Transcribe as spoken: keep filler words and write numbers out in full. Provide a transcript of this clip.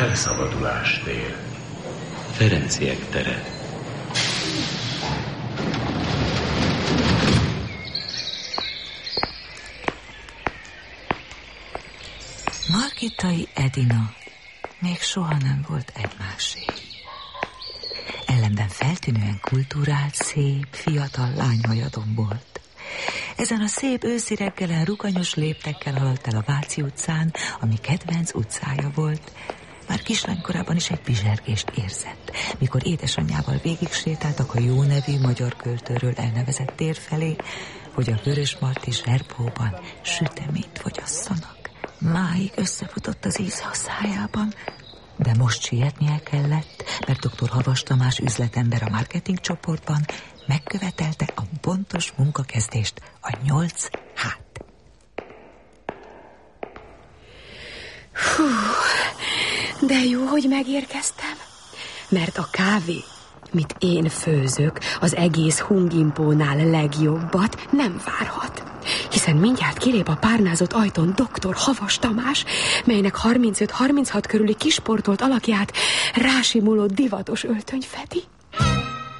Felszabadulás tér. Ferenciek tere. Margittai Edina még soha nem volt egymásé. Ellenben feltűnően kulturált, szép, fiatal lányhajadon volt. Ezen a szép őszi reggelen ruganyos léptekkel haladt el a Váci utcán, ami kedvenc utcája volt. Már kislánykorában is egy bizsergést érzett, mikor édesanyjával végig sétáltak a Jó nevű magyar költőről elnevezett tér felé, hogy a Vörösmarty zserbóban süteményt fogyasszanak. Máig összefutott az íze a szájában, de most sietnie kellett, mert doktor Havas Tamás üzletember a marketing csoportban megkövetelte a pontos munkakezdést a nyolc hát. Hú, de jó, hogy megérkeztem, mert a kávé, mit én főzök, az egész Hungimpónál legjobbat nem várhat. Hiszen mindjárt kilép a párnázott ajtón doktor Havas Tamás, melynek harmincöt harminchat körüli kisportolt alakját rásimuló divatos öltöny fedi.